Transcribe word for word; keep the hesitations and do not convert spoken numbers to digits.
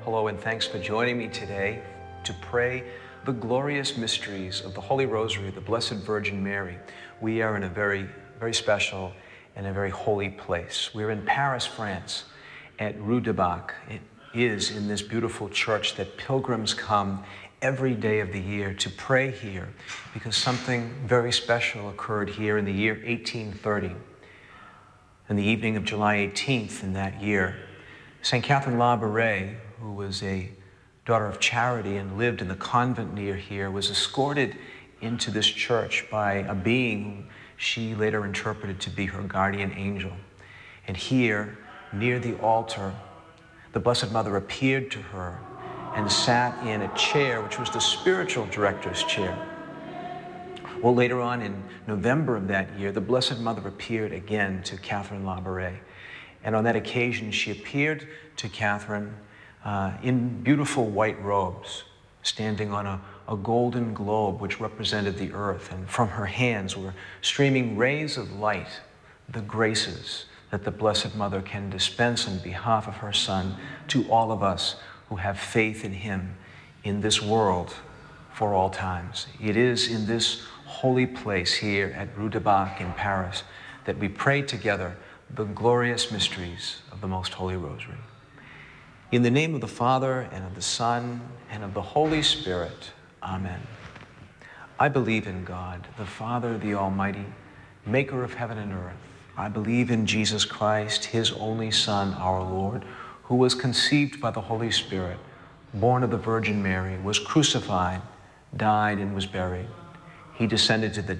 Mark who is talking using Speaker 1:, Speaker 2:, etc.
Speaker 1: Hello, and thanks for joining me today to pray the glorious mysteries of the Holy Rosary of the Blessed Virgin Mary. We are in a very, very special and a very holy place. We're in Paris, France, at Rue du Bac. It is in this beautiful church that pilgrims come every day of the year to pray here because something very special occurred here in the year eighteen thirty. On the evening of July eighteenth in that year, Saint Catherine Labouré, who was a daughter of charity and lived in the convent near here, was escorted into this church by a being whom she later interpreted to be her guardian angel. And here, near the altar, the Blessed Mother appeared to her and sat in a chair, which was the spiritual director's chair. Well, later on in November of that year, the Blessed Mother appeared again to Catherine Labouré. And on that occasion, she appeared to Catherine uh, in beautiful white robes, standing on a, a golden globe which represented the earth. And from her hands were streaming rays of light, the graces that the Blessed Mother can dispense on behalf of her Son to all of us who have faith in him in this world for all times. It is in this holy place here at Rue du Bac in Paris that we pray together the glorious mysteries of the Most Holy Rosary. In the name of the Father, and of the Son, and of the Holy Spirit, Amen. I believe in God, the Father, the Almighty, maker of heaven and earth. I believe in Jesus Christ, his only Son, our Lord, who was conceived by the Holy Spirit, born of the Virgin Mary, was crucified, died, and was buried. He descended to the